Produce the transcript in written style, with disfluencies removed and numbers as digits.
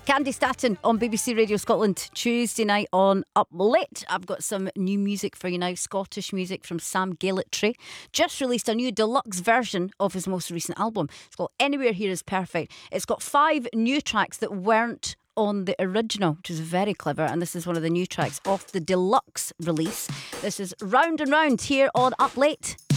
Candy Staton on BBC Radio Scotland Tuesday night on Up Late. I've got some new music for you now. Scottish music from Sam Gailletry. Just released a new deluxe version of his most recent album. It's called Anywhere Here Is Perfect. It's got 5 new tracks that weren't on the original, which is very clever, and this is one of the new tracks off the deluxe release. This is Round and Round here on Up Late.